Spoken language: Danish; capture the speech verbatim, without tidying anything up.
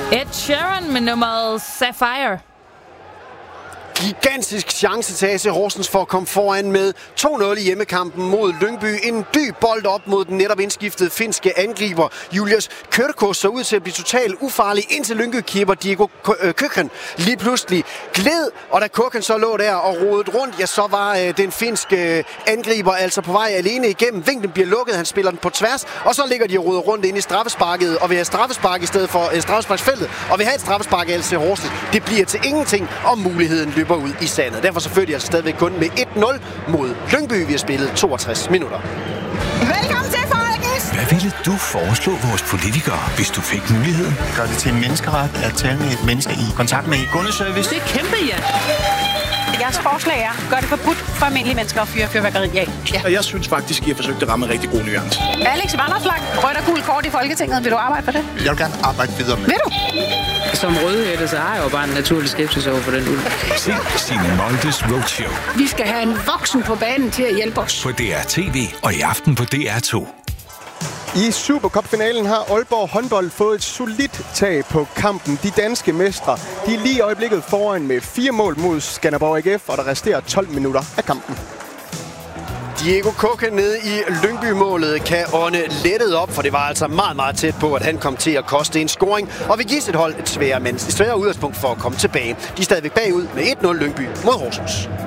Ed Sheeran med nummeret Sapphire. Gigantisk chance til A C Horsens for at komme foran med to nul i hjemmekampen mod Lyngby. En dyb bold op mod den netop indskiftede finske angriber. Julius Kyrko så ud til at blive totalt ufarlig, indtil Lyngby-keeper Diego Köken lige pludselig gled. Og da Köken så lå der og rodet rundt, ja, så var øh, den finske angriber altså på vej alene igennem. Vinklen bliver lukket, han spiller den på tværs, og så ligger de og roder rundt ind i straffesparket, og vil have straffespark i stedet for øh, straffesparksfeltet, og vil have et straffespark i A C Horsens. Det bliver til ingenting, om muligheden løber ud i sandet. Derfor så fører de altså stadigvæk kun med et nul mod Lyngby. Vi har spillet toogtres minutter. Velkommen til, folkens! Hvad ville du foreslå vores politikere, hvis du fik muligheden? Gør det til en menneskeret at tale med et menneske i kontakt med kundeservice? Det er kæmpe, ja. Jeres forslag er, gør det forbudt for almindelige mennesker at fyre fyrværkeri af. Ja. Og jeg synes faktisk, I har forsøgt at ramme en rigtig god nuance. Alex Vanopslagh, rødt og gult kort i Folketinget. Vil du arbejde for det? Jeg vil gerne arbejde videre med. Vil du? Som rødhætte, så har jeg jo bare en naturlig skepsis over for den ulv. Se Signe Moldes Roadshow. Vi skal have en voksen på banen til at hjælpe os. På D R T V og i aften på D R to. I Supercup-finalen har Aalborg håndbold fået et solidt tag på kampen. De danske mestre, de er lige i øjeblikket foran med fire mål mod Skanderborg A G F, og der resterer tolv minutter af kampen. Diego Köken nede i Lyngby-målet kan ånde lettet op, for det var altså meget, meget tæt på, at han kom til at koste en scoring, og vil give sit hold et svære, men et svære udgangspunkt for at komme tilbage. De er stadigvæk bagud med et nul Lyngby mod Horsens.